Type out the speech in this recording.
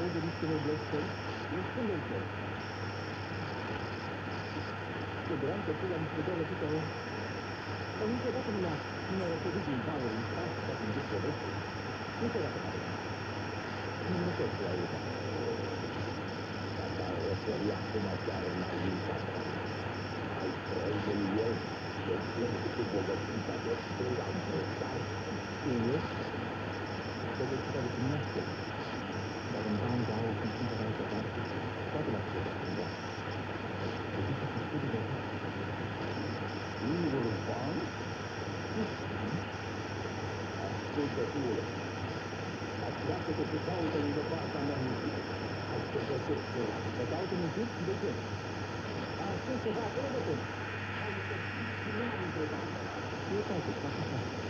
aude niște blestări, răspunde-l tot. Ce dream că tu l-am discutat la câte ori. Dar niciodată nu mi-a răpădit din gaură în spas ca să-mi duc poveste. Niciodată n-a venit. Nu pot să aud. Dar răsări acum chiar n-ai uitat. Ai 3 de milioni. De ce bogățita de am prestat? Știu. Bogățita de cunoaște. Dar în banca au când sunt în altă parte, toate la școală cumva. Bogățita cu studiile astea. Singurul ban? Nu știu. Ascultă, fiule. Așteaptă-te să caută lângă partea mea muzică. Hai să găsesc ceva. Să caută muzică? De ce? Ascult ceva acolo de tot. Hai să nu m-am întrebat. Nu caută, fac așa.